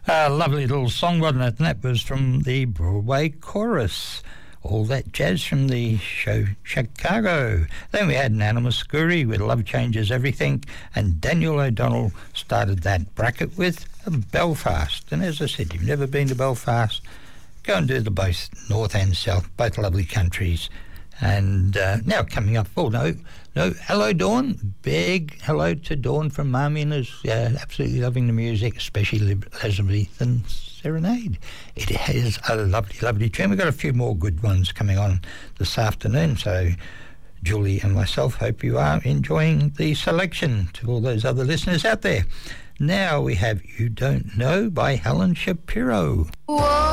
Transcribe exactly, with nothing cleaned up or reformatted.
A lovely little song, wasn't it? And that was from the Broadway Chorus. All That Jazz from the show Chicago. Then we had Nana Muscuri with Love Changes Everything, and Daniel O'Donnell started that bracket with Belfast. And as I said, you've never been to Belfast, go and do the both North and South, both lovely countries. And uh, now coming up, oh no, no, hello Dawn, big hello to Dawn from Marmion, is uh, absolutely loving the music, especially Elizabethan Serenade. It has a lovely, lovely tune. We've got a few more good ones coming on this afternoon, so Julie and myself hope you are enjoying the selection to all those other listeners out there. Now we have You Don't Know by Helen Shapiro. Whoa.